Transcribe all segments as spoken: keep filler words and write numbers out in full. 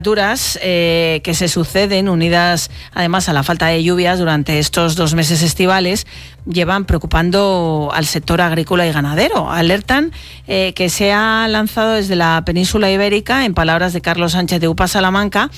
Temperaturas eh, que se suceden, unidas además a la falta de lluvias durante estos dos meses estivales, llevan preocupando al sector agrícola y ganadero. Alertan eh, que se ha lanzado desde la península ibérica, en palabras de Carlos Sánchez de U P A Salamanca,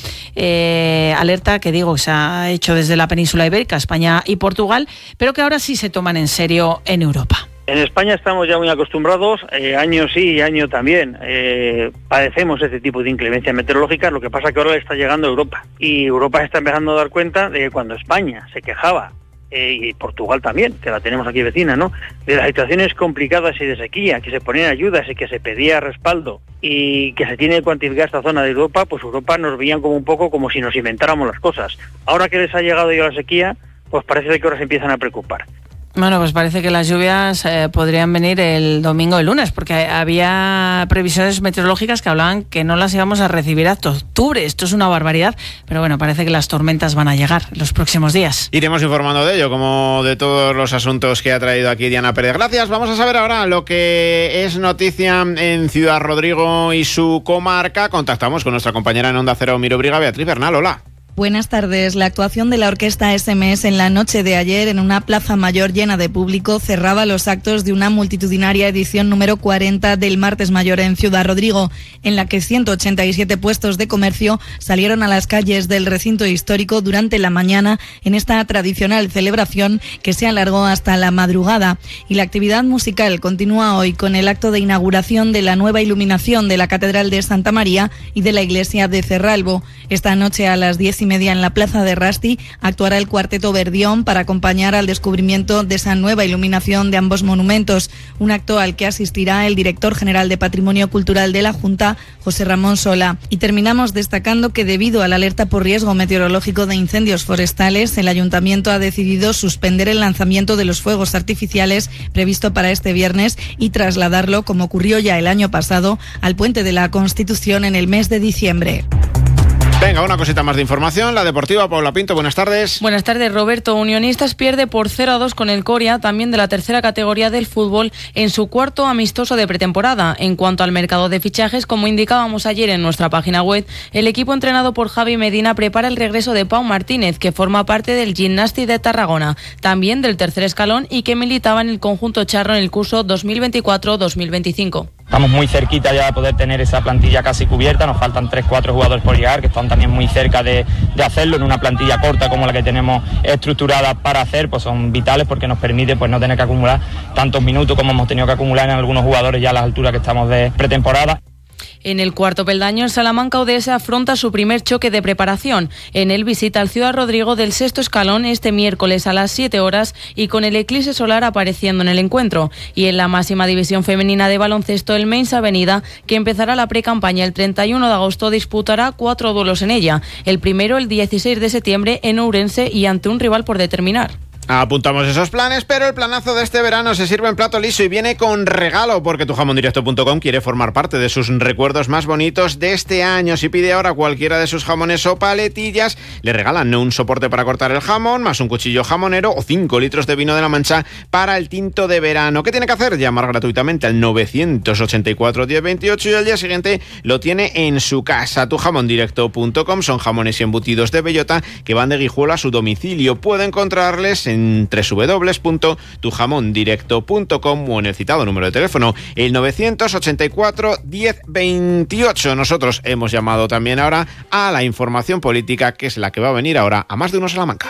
eh, alerta que digo que se ha hecho desde la península ibérica, España y Portugal, pero que ahora sí se toman en serio en Europa. En España estamos ya muy acostumbrados, eh, año sí y año también, eh, padecemos este tipo de inclemencias meteorológicas, lo que pasa que ahora le está llegando a Europa. Y Europa se está empezando a dar cuenta de que cuando España se quejaba, eh, y Portugal también, que la tenemos aquí vecina, ¿no?, de las situaciones complicadas y de sequía, que se ponían ayudas y que se pedía respaldo y que se tiene que cuantificar esta zona de Europa, pues Europa nos veían como un poco como si nos inventáramos las cosas. Ahora que les ha llegado ya la sequía, pues parece que ahora se empiezan a preocupar. Bueno, pues parece que las lluvias eh, podrían venir el domingo o el lunes, porque había previsiones meteorológicas que hablaban que no las íbamos a recibir hasta octubre. Esto es una barbaridad, pero bueno, parece que las tormentas van a llegar en los próximos días. Iremos informando de ello, como de todos los asuntos que ha traído aquí Diana Pérez. Gracias. Vamos a saber ahora lo que es noticia en Ciudad Rodrigo y su comarca. Contactamos con nuestra compañera en Onda Cero, Mirobriga, Beatriz Bernal. Hola. Buenas tardes. La actuación de la orquesta ese eme ese en la noche de ayer en una plaza mayor llena de público cerraba los actos de una multitudinaria edición número cuarenta del Martes Mayor en Ciudad Rodrigo, en la que ciento ochenta y siete puestos de comercio salieron a las calles del recinto histórico durante la mañana en esta tradicional celebración que se alargó hasta la madrugada. Y la actividad musical continúa hoy con el acto de inauguración de la nueva iluminación de la Catedral de Santa María y de la iglesia de Cerralbo. Esta noche a las diez y media en la plaza de Rasti actuará el Cuarteto Verdión para acompañar al descubrimiento de esa nueva iluminación de ambos monumentos, un acto al que asistirá el director general de Patrimonio Cultural de la Junta, José Ramón Sola. Y terminamos destacando que debido a la alerta por riesgo meteorológico de incendios forestales, el Ayuntamiento ha decidido suspender el lanzamiento de los fuegos artificiales previsto para este viernes y trasladarlo, como ocurrió ya el año pasado, al Puente de la Constitución en el mes de diciembre. Venga, una cosita más de información. La deportiva, Paula Pinto, buenas tardes. Buenas tardes, Roberto. Unionistas pierde por cero a dos con el Coria, también de la tercera categoría del fútbol, en su cuarto amistoso de pretemporada. En cuanto al mercado de fichajes, como indicábamos ayer en nuestra página web, el equipo entrenado por Javi Medina prepara el regreso de Pau Martínez, que forma parte del Gimnasti de Tarragona, también del tercer escalón y que militaba en el conjunto charro en el curso dos mil veinticuatro dos mil veinticinco. Estamos muy cerquita ya de poder tener esa plantilla casi cubierta, nos faltan tres cuatro jugadores por llegar, que están también muy cerca de, de hacerlo en una plantilla corta como la que tenemos estructurada para hacer, pues son vitales porque nos permite pues no tener que acumular tantos minutos como hemos tenido que acumular en algunos jugadores ya a las alturas que estamos de pretemporada. En el cuarto peldaño, el Salamanca U D S afronta su primer choque de preparación. En él visita al Ciudad Rodrigo del sexto escalón este miércoles a las siete horas y con el eclipse solar apareciendo en el encuentro. Y en la máxima división femenina de baloncesto, el Mainz Avenida, que empezará la precampaña el treinta y uno de agosto, disputará cuatro duelos en ella. El primero el dieciséis de septiembre en Ourense y ante un rival por determinar. Apuntamos esos planes, pero el planazo de este verano se sirve en plato liso y viene con regalo, porque tu jamón directo punto com quiere formar parte de sus recuerdos más bonitos de este año. Si pide ahora cualquiera de sus jamones o paletillas, le regalan un soporte para cortar el jamón, más un cuchillo jamonero o cinco litros de vino de la Mancha para el tinto de verano. ¿Qué tiene que hacer? Llamar gratuitamente al novecientos ochenta y cuatro diez veintiocho y al día siguiente lo tiene en su casa. tu jamón directo punto com son jamones y embutidos de bellota que van de Guijuelo a su domicilio. Puede encontrarles en en doble u doble u doble u punto tu jamón directo punto com o en el citado número de teléfono, el novecientos ochenta y cuatro diez veintiocho. Nosotros hemos llamado también ahora a la información política, que es la que va a venir ahora a Más de Uno Salamanca.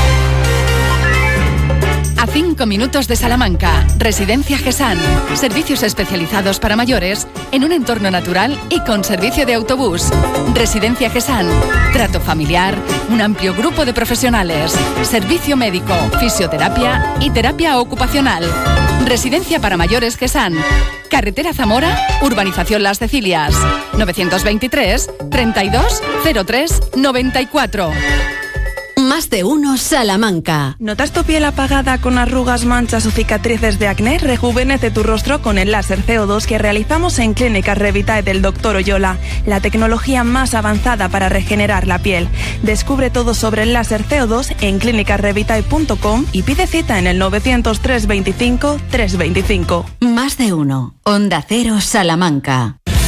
A cinco minutos de Salamanca, Residencia Gesán. Servicios especializados para mayores en un entorno natural y con servicio de autobús. Residencia Gesán. Trato familiar, un amplio grupo de profesionales. Servicio médico, fisioterapia y terapia ocupacional. Residencia para mayores Gesán. Carretera Zamora, Urbanización Las Cecilias. novecientos veintitrés, treinta y dos, cero tres, noventa y cuatro. Más de Uno Salamanca. ¿Notas tu piel apagada con arrugas, manchas o cicatrices de acné? Rejuvenece tu rostro con el láser ce o dos que realizamos en Clínicas Revitae del doctor Oyola, la tecnología más avanzada para regenerar la piel. Descubre todo sobre el láser ce o dos en clínicas revitae punto com y pide cita en el novecientos tres veinticinco tres veinticinco. Más de Uno. Onda Cero Salamanca.